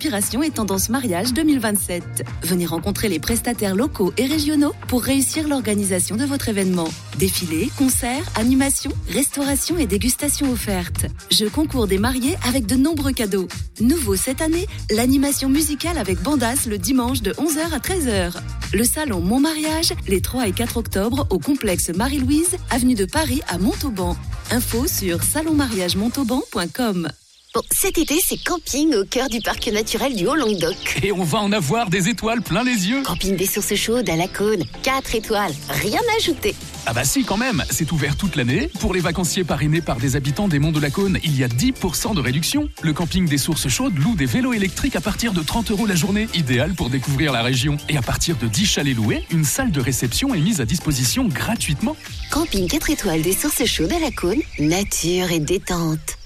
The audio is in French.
inspiration et tendance mariage 2027. Venez rencontrer les prestataires locaux et régionaux pour réussir l'organisation de votre événement. Défilés, concerts, animations, restauration et dégustation offertes. Jeux concours des mariés avec de nombreux cadeaux. Nouveau cette année, l'animation musicale avec Bandas le dimanche de 11h à 13h. Le salon Mon Mariage, les 3 et 4 octobre au complexe Marie-Louise, avenue de Paris à Montauban. Info sur salonmariagemontauban.com. Bon, cet été, c'est camping au cœur du parc naturel du Haut-Languedoc. Et on va en avoir des étoiles plein les yeux. Camping des sources chaudes à la Cône, 4 étoiles, rien à ajouter. Ah bah si quand même, c'est ouvert toute l'année. Pour les vacanciers parrainés par des habitants des Monts de la Cône, il y a 10% de réduction. Le camping des sources chaudes loue des vélos électriques à partir de 30 € la journée, idéal pour découvrir la région. Et à partir de 10 chalets loués, une salle de réception est mise à disposition gratuitement. Camping 4 étoiles des sources chaudes à la Cône, nature et détente.